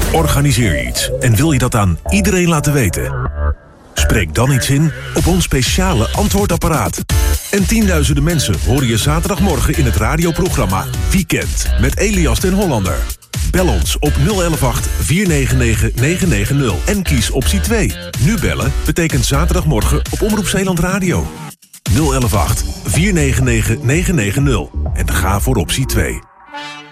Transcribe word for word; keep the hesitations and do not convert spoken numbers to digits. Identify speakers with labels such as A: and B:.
A: Organiseer je iets en wil je dat aan iedereen laten weten? Spreek dan iets in op ons speciale antwoordapparaat. En tienduizenden mensen horen je zaterdagmorgen in het radioprogramma Weekend met Elias den Hollander. Bel ons op nul een een acht vier negen negen negen negen nul en kies optie twee. Nu bellen betekent zaterdagmorgen op Omroep Zeeland Radio. nul een een acht vier negen negen negen negen nul en ga voor optie twee.